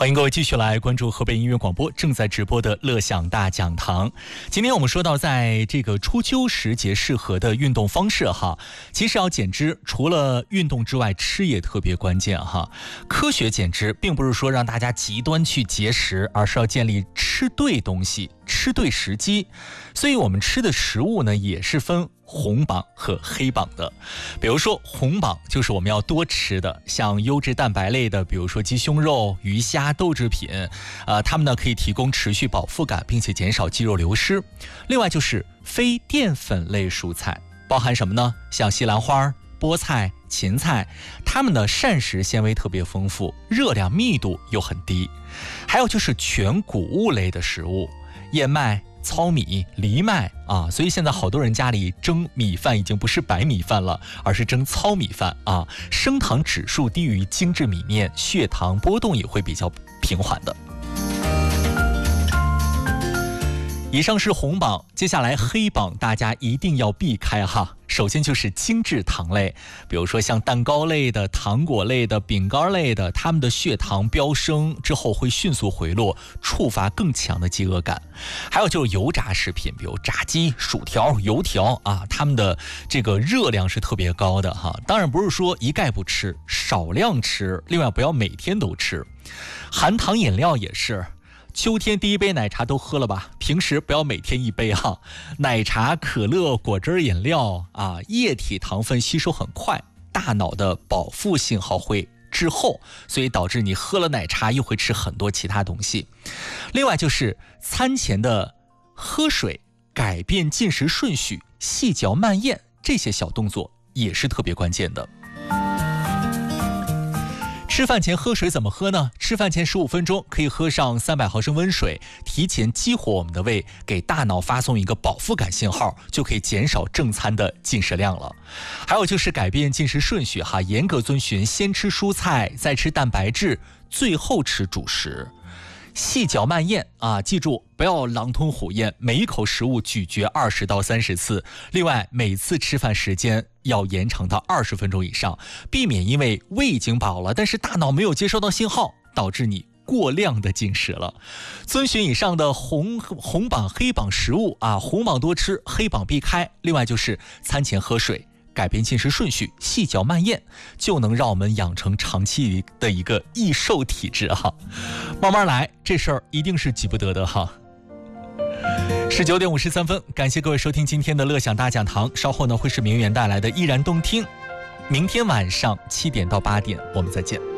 欢迎各位继续来关注河北音乐广播正在直播的乐享大讲堂。今天我们说到在这个初秋时节适合的运动方式哈，其实要减脂，除了运动之外，吃也特别关键哈。科学减脂并不是说让大家极端去节食，而是要建立吃对东西，吃对时机。所以我们吃的食物呢，也是分红榜和黑榜的。比如说红榜就是我们要多吃的，像优质蛋白类的，比如说鸡胸肉、鱼虾、豆制品，它们呢可以提供持续饱腹感，并且减少肌肉流失。另外就是非淀粉类蔬菜，包含什么呢？像西兰花、菠菜、芹菜，它们的膳食纤维特别丰富，热量密度又很低。还有就是全谷物类的食物，燕麦、糙米、藜麦啊，所以现在好多人家里蒸米饭已经不是白米饭了，而是蒸糙米饭啊。升糖指数低于精致米面，血糖波动也会比较平缓的。以上是红榜，接下来黑榜大家一定要避开哈。首先就是精制糖类，比如说像蛋糕类的、糖果类的、饼干类的，它们的血糖飙升之后会迅速回落，触发更强的饥饿感。还有就是油炸食品，比如炸鸡、薯条、油条啊，它们的这个热量是特别高的哈。当然不是说一概不吃，少量吃，另外不要每天都吃。含糖饮料也是。秋天第一杯奶茶都喝了吧，平时不要每天一杯哈。奶茶、可乐、果汁饮料啊，液体糖分吸收很快，大脑的饱腹信号会滞后，所以导致你喝了奶茶又会吃很多其他东西。另外就是餐前的喝水、改变进食顺序、细嚼慢咽，这些小动作也是特别关键的。吃饭前喝水怎么喝呢？吃饭前15分钟可以喝上300毫升温水，提前激活我们的胃，给大脑发送一个饱腹感信号，就可以减少正餐的进食量了。还有就是改变进食顺序哈，严格遵循先吃蔬菜，再吃蛋白质，最后吃主食。细嚼慢咽啊，记住不要狼吞虎咽，每一口食物咀嚼20到30次。另外，每次吃饭时间要延长到20分钟以上，避免因为胃已经饱了，但是大脑没有接收到信号，导致你过量的进食了。遵循以上的红榜黑榜食物啊，红榜多吃，黑榜避开。另外就是餐前喝水，改变进食顺序，细嚼慢咽，就能让我们养成长期的一个易瘦体质哈。慢慢来，这事儿一定是急不得的哈。19点53分，感谢各位收听今天的乐享大讲堂。稍后呢会是明远带来的依然动听。明天晚上7点到8点，我们再见。